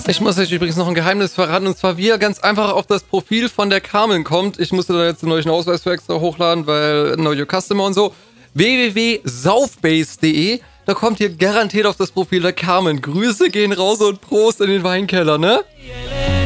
Ich muss euch übrigens noch ein Geheimnis verraten, und zwar wie ihr ganz einfach auf das Profil von der Carmen kommt. Ich musste da jetzt einen neuen Ausweis für extra hochladen, weil Know Your Customer und so. www.saufbase.de. Da kommt ihr garantiert auf das Profil der Carmen. Grüße gehen raus und Prost in den Weinkeller, ne?